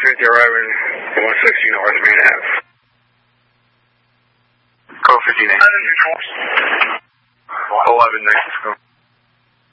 Opportunity arriving 160 North Main Ave. Code 15A. 11 next to